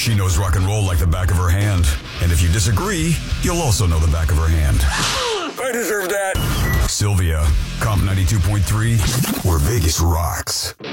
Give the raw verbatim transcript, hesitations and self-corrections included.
She knows rock and roll like the back of her hand. And if you disagree, you'll also know the back of her hand. I deserve that. Sylvia, Comp ninety-two point three, where Vegas rocks.